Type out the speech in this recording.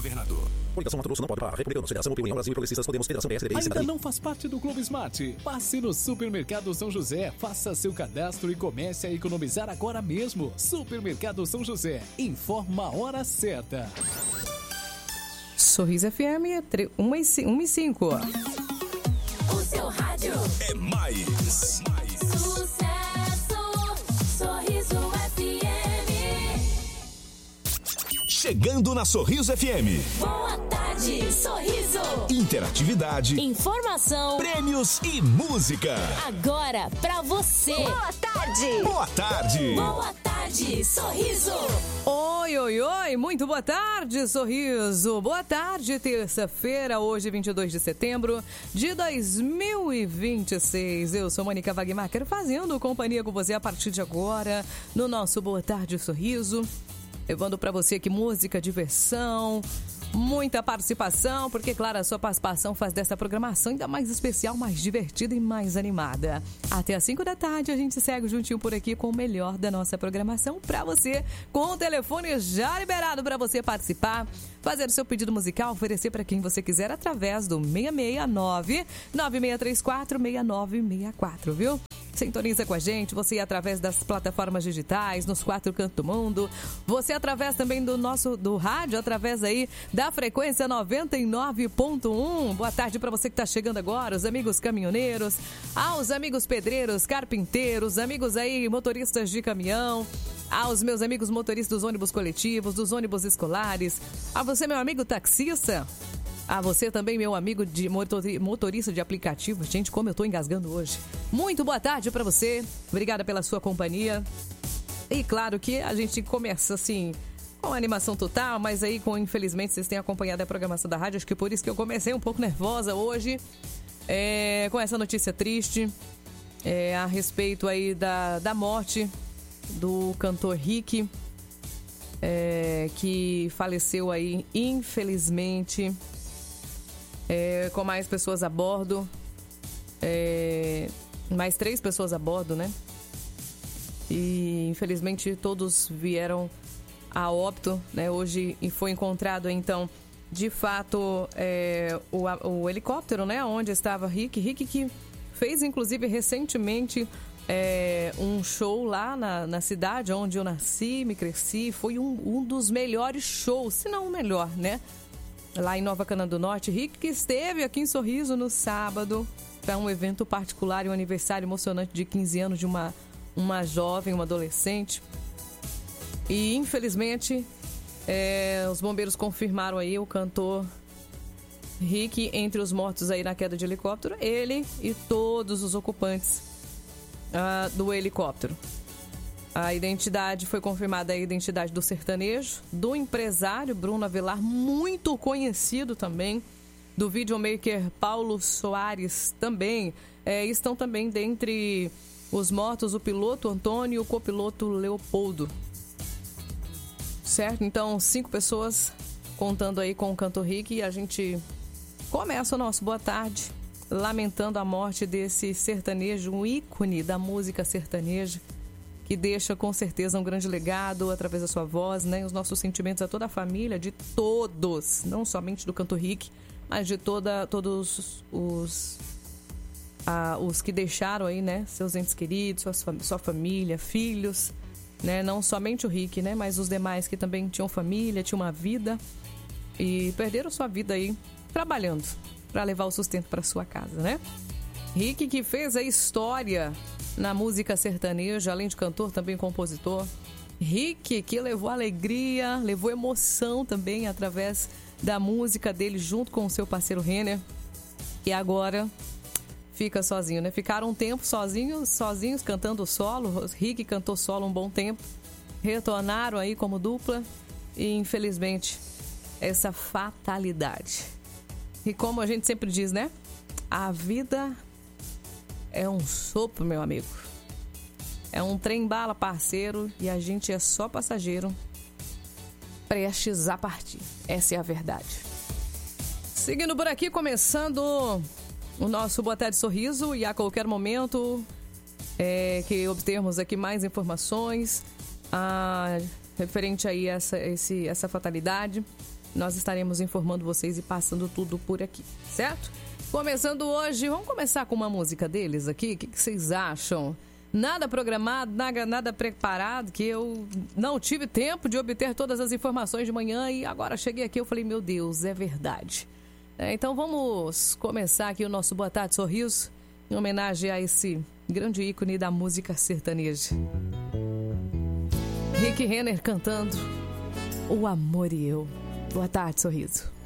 governador. Coligação Mato Grosso não pode parar. Republicanos, Federação União Brasil e Progressistas, Podemos, Federação PSDB e Ainda Cidadania. não faz parte do Clube Smart? Passe no Supermercado São José, faça seu cadastro e comece a economizar agora mesmo. Supermercado São José, informa a hora certa. Sorriso FM, 1:05. O seu rádio É mais. sucesso. Sorriso FM. Chegando na Sorriso FM. Boa tarde, Sorriso. Interatividade, Informação. prêmios e música. Agora pra você. Boa tarde. Boa tarde. Boa tarde, Sorriso. Oi, oi, oi, muito boa tarde, Sorriso. Boa tarde, terça-feira, hoje 22 de setembro de 2026. Eu sou Mônica Wagmacher, fazendo companhia com você a partir de agora no nosso Boa Tarde, Sorriso. Levando pra você aqui música, diversão, muita participação, porque, claro, a sua participação faz dessa programação ainda mais especial, mais divertida e mais animada. Até às 5 da tarde a gente segue juntinho por aqui com o melhor da nossa programação pra você, com o telefone já liberado pra você participar, fazer o seu pedido musical, oferecer pra quem você quiser através do 669-9634-6964, viu? Sintoniza com a gente, você através das plataformas digitais, nos 4 cantos do mundo, você através também do rádio, através aí da frequência 99.1. Boa tarde para você que está chegando agora, os amigos caminhoneiros, aos amigos pedreiros, carpinteiros, amigos aí motoristas de caminhão, aos meus amigos motoristas dos ônibus coletivos, dos ônibus escolares, a você, meu amigo taxista, a você também, meu amigo de motorista de aplicativo. Gente, como eu tô engasgando hoje. Muito boa tarde pra você. Obrigada pela sua companhia. E claro que a gente começa assim, com animação total, mas aí, infelizmente, vocês têm acompanhado a programação da rádio. Acho que por isso que eu comecei um pouco nervosa hoje, com essa notícia triste, a respeito aí da morte do cantor Rick, que faleceu aí, infelizmente, com mais pessoas a bordo, mais 3 pessoas a bordo, né? E infelizmente todos vieram a óbito, né? Hoje foi encontrado então, de fato, o helicóptero, né? Onde estava Rick que fez inclusive recentemente um show lá na cidade onde eu nasci, me cresci. Foi um dos melhores shows, se não o melhor, né? Lá em Nova Canaã do Norte. Rick que esteve aqui em Sorriso no sábado para um evento particular e um aniversário emocionante de 15 anos de uma jovem, uma adolescente. E infelizmente os bombeiros confirmaram aí o cantor Rick entre os mortos aí na queda de helicóptero, ele e todos os ocupantes do helicóptero. A identidade foi confirmada, a identidade do sertanejo, do empresário Bruno Avelar, muito conhecido também, do videomaker Paulo Soares também. Estão também dentre os mortos o piloto Antônio e o copiloto Leopoldo. Certo? Então, 5 pessoas contando aí com o cantor Rick, e a gente começa o nosso Boa Tarde lamentando a morte desse sertanejo, um ícone da música sertaneja, que deixa com certeza um grande legado através da sua voz, né? Os nossos sentimentos a toda a família, de todos, não somente do cantor Rick, mas de todos os que deixaram aí, né? Seus entes queridos, sua família, filhos, né? Não somente o Rick, né? Mas os demais que também tinham família, tinham uma vida e perderam sua vida aí trabalhando para levar o sustento para sua casa, né? Rick que fez a história na música sertaneja, além de cantor, também compositor. Rick que levou alegria, levou emoção também através da música dele junto com o seu parceiro Renner, e agora fica sozinho, né? Ficaram um tempo sozinhos cantando solo. Rick cantou solo um bom tempo, retornaram aí como dupla e infelizmente essa fatalidade. E como a gente sempre diz, né? A vida é um sopro, meu amigo. É um trem-bala, parceiro, e a gente é só passageiro prestes a partir. Essa é a verdade. Seguindo por aqui, começando o nosso Boa Tarde Sorriso, e a qualquer momento que obtermos aqui mais informações referente aí a essa fatalidade, nós estaremos informando vocês e passando tudo por aqui, certo? Começando hoje, vamos começar com uma música deles aqui, o que vocês acham? Nada programado, nada preparado, que eu não tive tempo de obter todas as informações de manhã e agora cheguei aqui, eu falei, meu Deus, é verdade. Então vamos começar aqui o nosso Boa Tarde Sorriso, em homenagem a esse grande ícone da música sertaneja. Rick Renner cantando O Amor e Eu. Boa tarde, Sorriso.